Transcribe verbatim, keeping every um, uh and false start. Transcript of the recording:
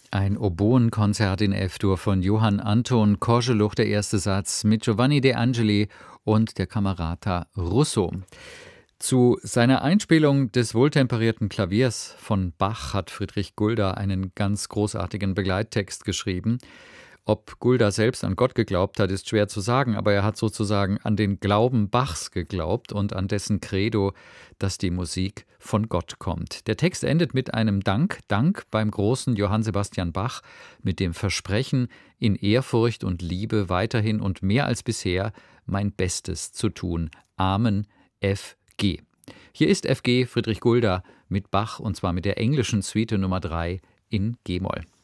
Ein Oboenkonzert in F-Dur von Johann Anton Korschelluch, der erste Satz, mit Giovanni De Angeli und der Camerata Russo. Zu seiner Einspielung des wohltemperierten Klaviers von Bach hat Friedrich Gulda einen ganz großartigen Begleittext geschrieben. Ob Gulda selbst an Gott geglaubt hat, ist schwer zu sagen, aber er hat sozusagen an den Glauben Bachs geglaubt und an dessen Credo, dass die Musik von Gott kommt. Der Text endet mit einem Dank, Dank beim großen Johann Sebastian Bach, mit dem Versprechen, in Ehrfurcht und Liebe weiterhin und mehr als bisher mein Bestes zu tun. Amen, F G. Hier ist F G Friedrich Gulda mit Bach, und zwar mit der englischen Suite Nummer drei in G-Moll.